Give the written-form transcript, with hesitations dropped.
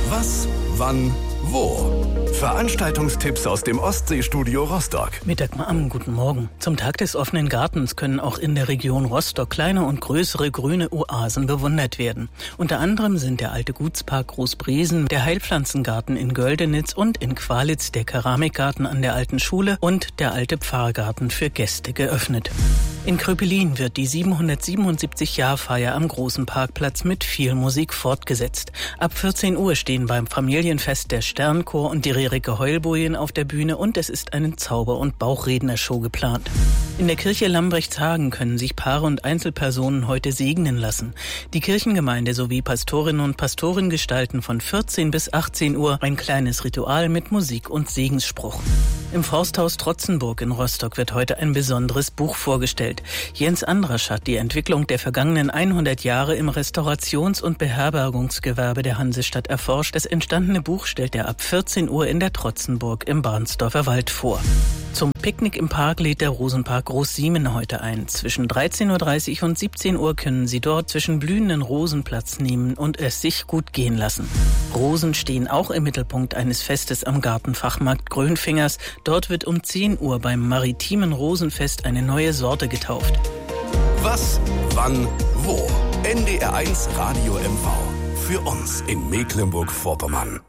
Was, wann, wo? Veranstaltungstipps aus dem Ostseestudio Rostock. Mittag mal am, guten Morgen. Zum Tag des offenen Gartens können auch in der Region Rostock kleine und größere grüne Oasen bewundert werden. Unter anderem sind der alte Gutspark Großbresen, der Heilpflanzengarten in Göldenitz und in Qualitz der Keramikgarten an der alten Schule und der alte Pfarrgarten für Gäste geöffnet. In Kröpelin wird die 777-Jahr-Feier am großen Parkplatz mit viel Musik fortgesetzt. Ab 14 Uhr stehen beim Familienfest der Sternchor und die Ririke Heulbojen auf der Bühne und es ist eine Zauber- und Bauchrednershow geplant. In der Kirche Lambrechtshagen können sich Paare und Einzelpersonen heute segnen lassen. Die Kirchengemeinde sowie Pastorinnen und Pastoren gestalten von 14 bis 18 Uhr ein kleines Ritual mit Musik und Segensspruch. Im Forsthaus Trotzenburg in Rostock wird heute ein besonderes Buch vorgestellt. Jens Andrasch hat die Entwicklung der vergangenen 100 Jahre im Restaurations- und Beherbergungsgewerbe der Hansestadt erforscht. Das entstandene Buch stellt er ab 14 Uhr in der Trotzenburg im Barnsdorfer Wald vor. Zum Picknick im Park lädt der Rosenpark Großsiemen heute ein. Zwischen 13.30 Uhr und 17 Uhr können Sie dort zwischen blühenden Rosen Platz nehmen und es sich gut gehen lassen. Rosen stehen auch im Mittelpunkt eines Festes am Gartenfachmarkt Grönfingers. Dort wird um 10 Uhr beim maritimen Rosenfest eine neue Sorte getauft. Was, wann, wo? NDR1 Radio MV. Für uns in Mecklenburg-Vorpommern.